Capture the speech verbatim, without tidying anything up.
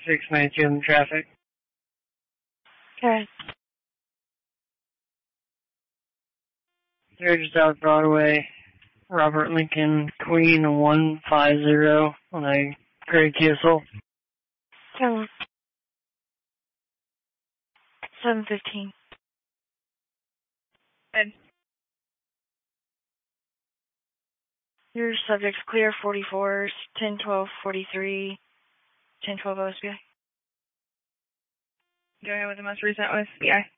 six ninety-two in traffic. Okay. They're just out Broadway. Robert Lincoln Queen one five zero on a gray Kia Soul. Ten. Seven fifteen. Good. Your subject's clear, forty-fours, ten twelve forty-three, ten twelve O S B I. Go ahead with the most recent O S B I.